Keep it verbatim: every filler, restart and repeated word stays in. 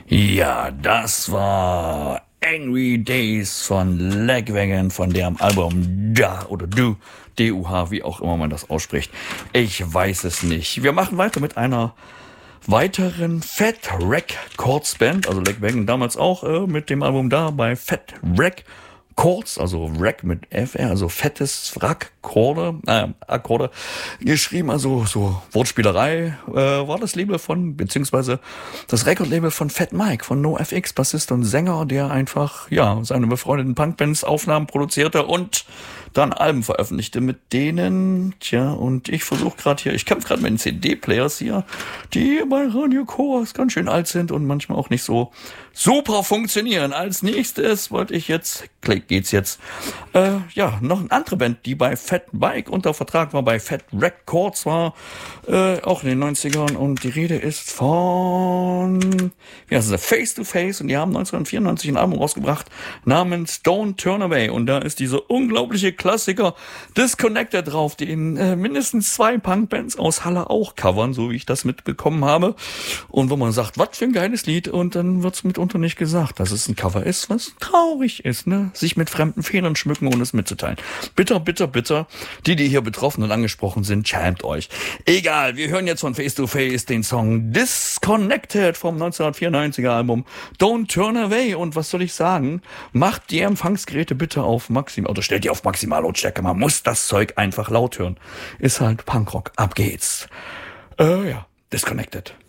Ja, das war Angry Days von Lagwagon von dem Album Da oder Du, D U H, wie auch immer man das ausspricht. Ich weiß es nicht. Wir machen weiter mit einer weiteren Fat Wreck Chords Band, also Lagwagon damals auch äh, mit dem Album Da bei Fat Wreck Chords, also Wreck mit F R, also fettes Wrack, Akkorde, äh, Akkorde, geschrieben, also so Wortspielerei, äh, war das Label von, beziehungsweise das Record-Label von Fat Mike, von NoFX, Bassist und Sänger, der einfach, ja, seine befreundeten Punkbands Aufnahmen produzierte und dann Alben veröffentlichte mit denen, tja, und ich versuche gerade hier, ich kämpfe gerade mit den C D-Players hier, die bei Radio Chorus ganz schön alt sind und manchmal auch nicht so super funktionieren. Als nächstes wollte ich jetzt, geht's jetzt, äh, ja, noch eine andere Band, die bei Fat Mike unter Vertrag war, bei Fat Records war, äh, auch in den neunzigern, und die Rede ist von, wie heißt es, Face to Face, und die haben neunzehnhundertvierundneunzig ein Album rausgebracht namens Don't Turn Away, und da ist diese unglaubliche Klassiker Disconnected drauf, den äh, mindestens zwei Punkbands aus Halle auch covern, so wie ich das mitbekommen habe, und wo man sagt, was für ein geiles Lied, und dann wird's mitunter nicht gesagt, dass es ein Cover ist, was traurig ist, ne, sich mit fremden Fehlern schmücken, ohne es mitzuteilen. Bitter, bitter, bitter. Die, die hier betroffen und angesprochen sind, schämt euch. Egal, wir hören jetzt von Face to Face den Song Disconnected vom neunzehnhundertvierundneunziger Album Don't Turn Away. Und was soll ich sagen? Macht die Empfangsgeräte bitte auf maximal, oder stellt die auf Maximallautstärke. Man muss das Zeug einfach laut hören. Ist halt Punkrock. Ab geht's. Äh, ja, Disconnected.